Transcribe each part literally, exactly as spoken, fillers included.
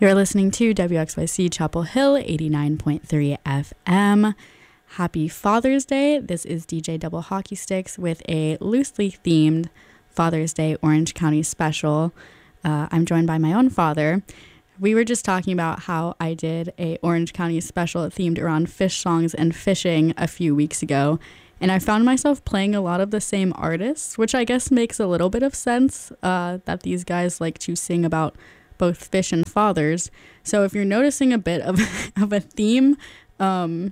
You're listening to W X Y C Chapel Hill, eighty-nine point three F M. Happy Father's Day. This is D J Double Hockey Sticks with a loosely themed Father's Day Orange County special. Uh, I'm joined by my own father. We were just talking about how I did a Orange County special themed around fish songs and fishing a few weeks ago. And I found myself playing a lot of the same artists, which I guess makes a little bit of sense, uh, that these guys like to sing about both fish and fathers. So if you're noticing a bit of, of a theme, um,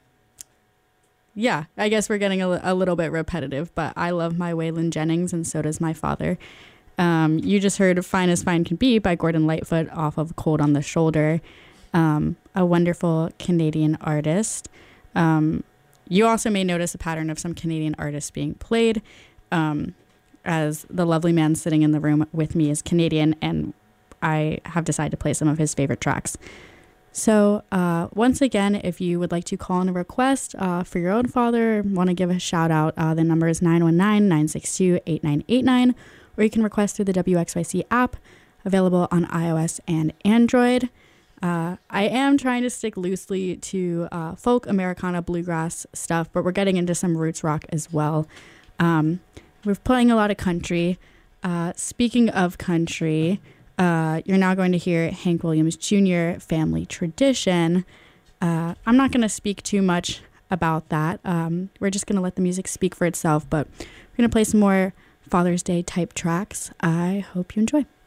yeah, I guess we're getting a, a little bit repetitive, but I love my Waylon Jennings, and so does my father. Um, you just heard Fine as Fine Can Be by Gordon Lightfoot off of Cold on the Shoulder, um, a wonderful Canadian artist. Um, you also may notice a pattern of some Canadian artists being played, um, as the lovely man sitting in the room with me is Canadian, and I have decided to play some of his favorite tracks. So uh, once again, if you would like to call in a request uh, for your own father, want to give a shout out, uh, the number is nine one nine, nine six two, eight nine eight nine, or you can request through the W X Y C app, available on iOS and Android. Uh, I am trying to stick loosely to uh, folk, Americana, bluegrass stuff, but we're getting into some roots rock as well. Um, we're playing a lot of country. Uh, speaking of country, Uh, you're now going to hear Hank Williams Junior Family Tradition. Uh, I'm not going to speak too much about that. Um, we're just going to let the music speak for itself, but we're going to play some more Father's Day type tracks. I hope you enjoy.